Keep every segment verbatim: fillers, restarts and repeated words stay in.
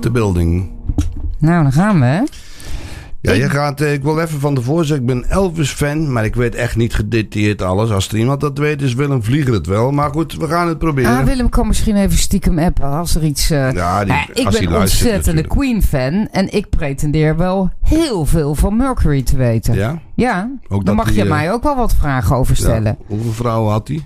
the building. Nou, dan gaan we, hè? Ja, je gaat, ik wil even van tevoren zeggen, ik ben Elvis-fan, maar ik weet echt niet gedetailleerd alles. Als er iemand dat weet, is Willem Vlieger het wel. Maar goed, we gaan het proberen. Ah, Willem kan misschien even stiekem appen als er iets... Uh... Ja, die, ja, ik als ben hij luistert, ontzettende Queen-fan en ik pretendeer wel heel veel van Mercury te weten. Ja? Ja, ook daar mag die, je uh... mij ook wel wat vragen over stellen. Ja, hoeveel vrouwen had hij?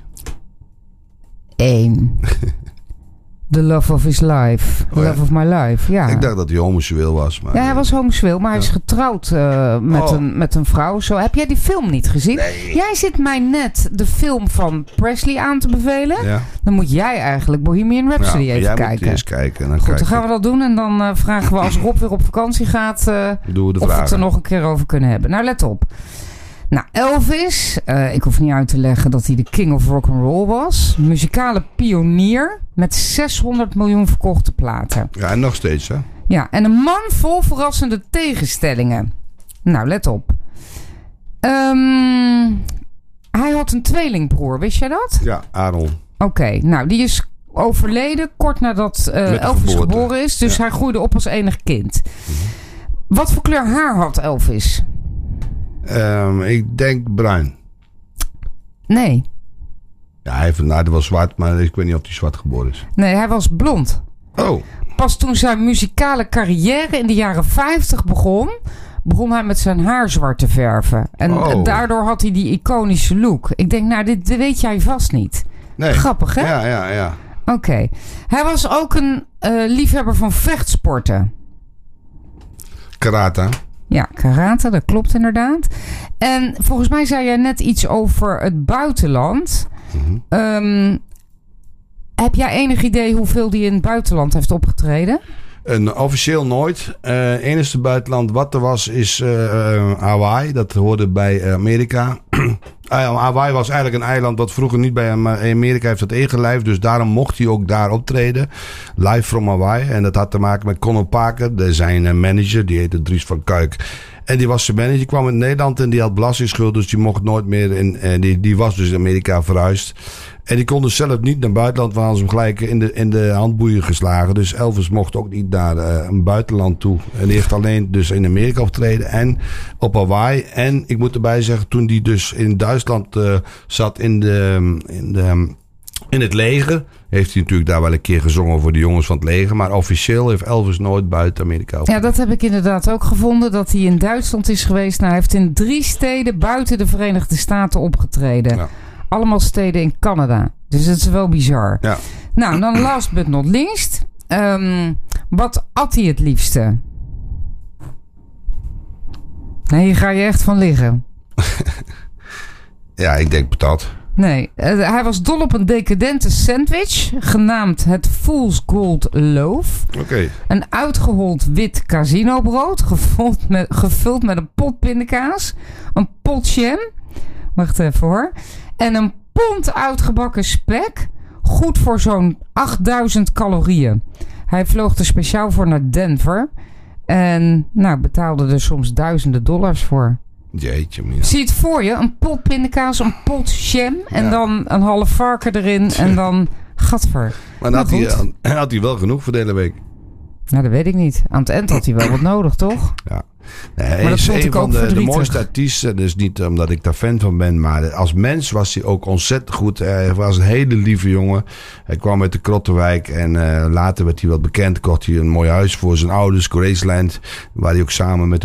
Eén. The love of his life. The oh, ja. love of my life, ja. Ik dacht dat hij homoseksueel was. Maar... Ja, hij was homoseksueel, maar ja. hij is getrouwd uh, met, oh. een, met een vrouw. Zo, heb jij die film niet gezien? Nee. Jij zit mij net de film van Presley aan te bevelen. Ja. Dan moet jij eigenlijk Bohemian Rhapsody ja, even jij kijken. Moet eens kijken. Dan Goed, kijk dan gaan we dat doen. En dan uh, vragen we als Rob weer op vakantie gaat... Uh, Doen we de of vragen. we het er nog een keer over kunnen hebben. Nou, let op. Nou, Elvis, uh, ik hoef niet uit te leggen dat hij de king of rock'n'roll was. Muzikale pionier met zeshonderd miljoen verkochte platen. Ja, en nog steeds, hè? Ja, en een man vol verrassende tegenstellingen. Nou, let op. Um, hij had een tweelingbroer, wist jij dat? Ja, Aaron. Oké, okay, nou, die is overleden kort nadat uh, Elvis geboorte. geboren is. Dus ja. hij groeide op als enig kind. Mm-hmm. Wat voor kleur haar had Elvis? Um, ik denk bruin. Nee. Ja, hij heeft, nou, dat was zwart, maar ik weet niet of hij zwart geboren is. Nee, hij was blond. Oh. Pas toen zijn muzikale carrière in de jaren vijftig begon... begon hij met zijn haar zwart te verven. En oh. daardoor had hij die iconische look. Ik denk, nou, dit, dit weet jij vast niet. Nee. Grappig, hè? Ja, ja, ja. Oké. Okay. Hij was ook een uh, liefhebber van vechtsporten. Karate. Ja, karate, dat klopt inderdaad. En volgens mij zei jij net iets over het buitenland. Mm-hmm. Um, heb jij enig idee hoeveel die in het buitenland heeft opgetreden? Uh, officieel nooit. Uh, het enige buitenland wat er was is uh, uh, Hawaii. Dat hoorde bij Amerika. uh, Hawaii was eigenlijk een eiland dat vroeger niet bij Amerika heeft dat ingelijfd. Dus daarom mocht hij ook daar optreden. Live from Hawaii. En dat had te maken met Conor Parker. Zijn uh, manager. Die heette Dries van Kuik. En die was zijn manager. Die kwam in Nederland en die had belastingsschuld. Dus die mocht nooit meer in. En die, die was dus in Amerika verhuisd. En die kon dus zelf niet naar het buitenland, want ze hem gelijk in de, in de handboeien geslagen. Dus Elvis mocht ook niet naar uh, een buitenland toe. En die heeft alleen dus in Amerika opgetreden en op Hawaii. En ik moet erbij zeggen, toen die dus in Duitsland uh, zat in, de, in, de, in het leger, heeft hij natuurlijk daar wel een keer gezongen voor de jongens van het leger. Maar officieel heeft Elvis nooit buiten Amerika opgetreden. Ja, dat heb ik inderdaad ook gevonden, dat hij in Duitsland is geweest. Nou, hij heeft in drie steden buiten de Verenigde Staten opgetreden. Ja. Allemaal steden in Canada. Dus dat is wel bizar. Ja. Nou, dan last but not least. Um, wat at hij het liefste? Nee, hier ga je echt van liggen. Ja, ik denk patat. Nee, uh, hij was dol op een decadente sandwich, genaamd het Fool's Gold Loaf. Oké. Okay. Een uitgehold wit casinobrood, gevuld met, gevuld met een pot pindakaas, een pot jam. Wacht even hoor. En een pond uitgebakken spek. Goed voor zo'n achtduizend calorieën. Hij vloog er speciaal voor naar Denver. En nou, betaalde er soms duizenden dollars voor. Jeetje, mina. Zie je het voor je? Een pot pindakaas, een pot jam. En ja. dan een half varken erin. En dan gadver. Maar dan had hij, had hij wel genoeg voor de hele week. Nou, dat weet ik niet. Aan het eind had hij wel wat nodig, toch? Ja. Nee, hij is een van de, de mooiste artiesten. Dus niet omdat ik daar fan van ben. Maar als mens was hij ook ontzettend goed. Hij was een hele lieve jongen. Hij kwam uit de Krottenwijk. En uh, later werd hij wel bekend. Kocht hij een mooi huis voor zijn ouders. Graceland. Waar hij ook samen met